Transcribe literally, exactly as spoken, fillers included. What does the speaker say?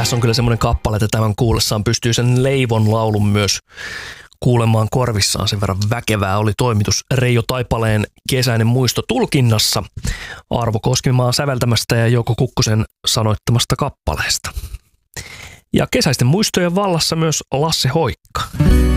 Tässä on kyllä semmoinen kappale, että tämän kuullessaan pystyy sen Leivon laulun myös kuulemaan korvissaan. Sen verran väkevää oli toimitus Reijo Taipaleen Kesäinen muisto tulkinnassa Arvo Koskimaan säveltämästä ja Jouko Kukkosen sanoittamasta kappaleesta. Ja kesäisten muistojen vallassa myös Lasse Hoikka.